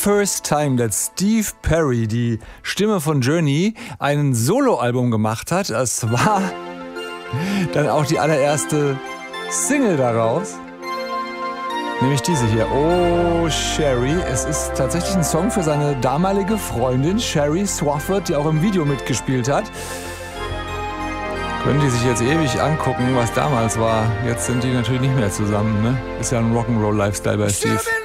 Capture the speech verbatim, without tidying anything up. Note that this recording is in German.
first time that Steve Perry, die Stimme von Journey, ein Soloalbum gemacht hat. Es war dann auch die allererste Single daraus. Nämlich diese hier, Oh Sherry. Es ist tatsächlich ein Song für seine damalige Freundin Sherry Swafford, die auch im Video mitgespielt hat. Können die sich jetzt ewig angucken, was damals war. Jetzt sind die natürlich nicht mehr zusammen, ne? Ist ja ein Rock'n'Roll-Lifestyle bei Steve.